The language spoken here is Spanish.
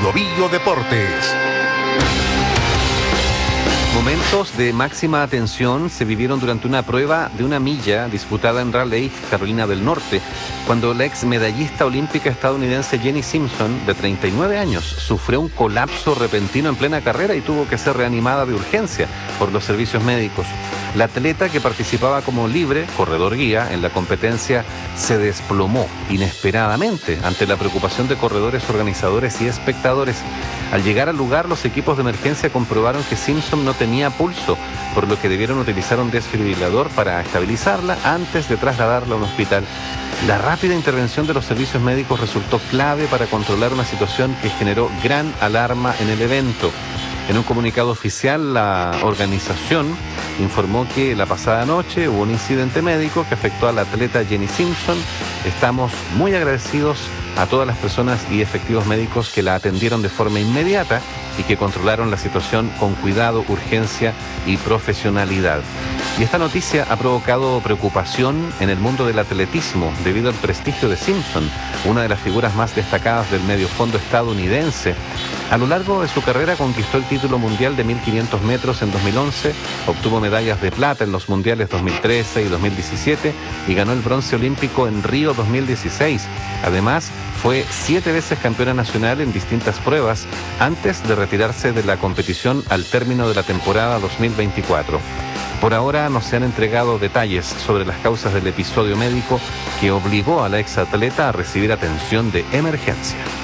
Bio Deportes. Momentos de máxima atención se vivieron durante una prueba de 1 milla disputada en Raleigh, Carolina del Norte, cuando la ex medallista olímpica estadounidense Jenny Simpson, de 39 años, sufrió un colapso repentino en plena carrera y tuvo que ser reanimada de urgencia por los servicios médicos. La atleta, que participaba como libre, corredor guía, en la competencia, se desplomó inesperadamente ante la preocupación de corredores, organizadores y espectadores. Al llegar al lugar, los equipos de emergencia comprobaron que Simpson no tenía pulso, por lo que debieron utilizar un desfibrilador para estabilizarla antes de trasladarla a un hospital. La rápida intervención de los servicios médicos resultó clave para controlar una situación que generó gran alarma en el evento. En un comunicado oficial, la organización informó que la pasada noche hubo un incidente médico que afectó a la atleta Jenny Simpson. Estamos muy agradecidos a todas las personas y efectivos médicos que la atendieron de forma inmediata y que controlaron la situación con cuidado, urgencia y profesionalidad. Y esta noticia ha provocado preocupación en el mundo del atletismo debido al prestigio de Simpson, una de las figuras más destacadas del mediofondo estadounidense. A lo largo de su carrera conquistó el título mundial de 1500 metros en 2011, obtuvo medallas de plata en los mundiales 2013 y 2017 y ganó el bronce olímpico en Río 2016. Además, fue 7 veces campeona nacional en distintas pruebas antes de retirarse de la competición al término de la temporada 2024. Por ahora no se han entregado detalles sobre las causas del episodio médico que obligó a la exatleta a recibir atención de emergencia.